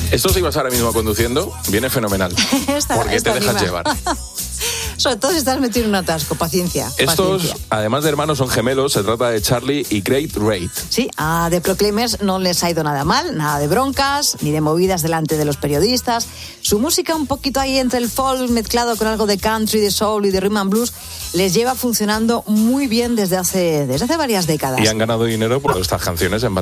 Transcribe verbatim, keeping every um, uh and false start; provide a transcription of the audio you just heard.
Esto si vas ahora mismo conduciendo, viene fenomenal. esta, porque esta te dejas anima. llevar. Sobre todo si estás metido en un atasco, paciencia. Estos, paciencia. además de hermanos, son gemelos. Se trata de Charlie y Great Rate. Sí, a The Proclaimers no les ha ido nada mal, nada de broncas, ni de movidas delante de los periodistas. Su música, un poquito ahí entre el folk mezclado con algo de country, de soul y de rhythm and blues, les lleva funcionando muy bien desde hace, desde hace varias décadas. Y han ganado dinero por estas canciones en